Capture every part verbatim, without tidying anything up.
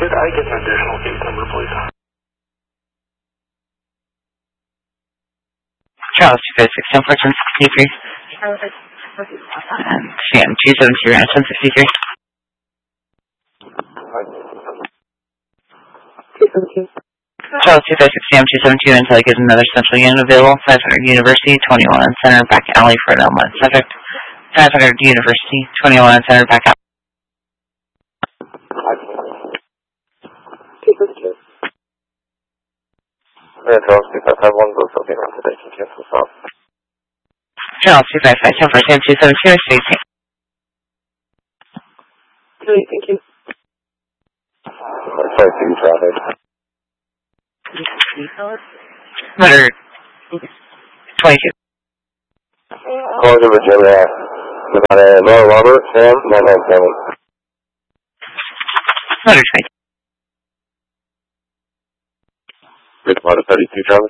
Could I get an additional case number, please? Charles two five six ten fourteen sixty three. C M two seven two ten sixty three. Charles two five six C M two seven two until I get another central unit available. five hundred University, twenty-one on Center, back alley for an Elmont subject. five hundred University, twenty-one on Center, back alley. Charles two five five one, go something around today, can cancel this off. Charles two five five ten four C M two seven two, station. Great, thank you. Sorry, see you traffic. one hundred twenty-two. Calling to Virginia, Nevada, Laura Robert, Sam, nine nine seven. one hundred twenty-two. Good Nevada, thirty-two, Travis.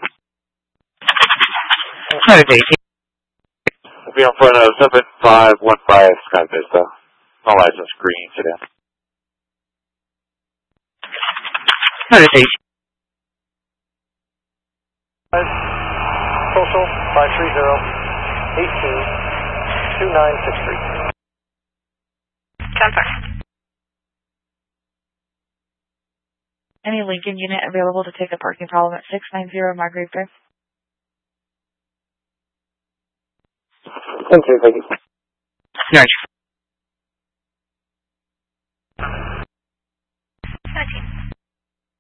one hundred eighteen. We'll be on front of seven five one five Sky Vista. All eyes on screen today. one hundred eighteen. Social five three zero eight two two nine six three. ten four. Any Lincoln unit available to take a parking problem at six nine zero Marguerite Drive? Thank you, thank you. Nurse. seventeen.